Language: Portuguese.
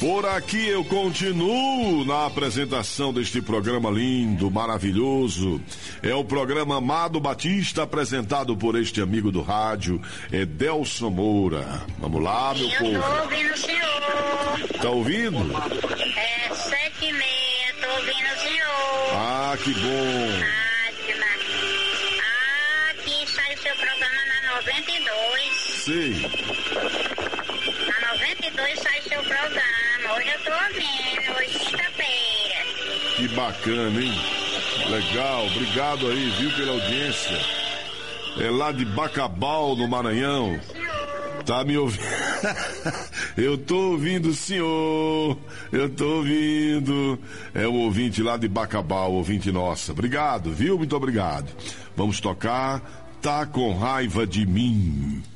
Por aqui eu continuo na apresentação deste programa lindo, maravilhoso. É o programa Amado Batista, apresentado por este amigo do rádio, Edelson Moura. Vamos lá, meu povo. Eu tô ouvindo o senhor. Tá ouvindo? É 7h30, tô ouvindo o senhor. Ah, que bom. Aqui sai o seu programa na 92. Sei. Na 92 sai seu programa. Hoje eu tô ouvindo, hoje quinta-feira. Que bacana, hein? Legal, obrigado aí, viu, pela audiência. É lá de Bacabal, no Maranhão. Tá me ouvindo? Eu tô ouvindo, senhor. Eu tô ouvindo. É o ouvinte lá de Bacabal, ouvinte nossa. Obrigado, viu? Muito obrigado. Vamos tocar Tá Com Raiva de Mim.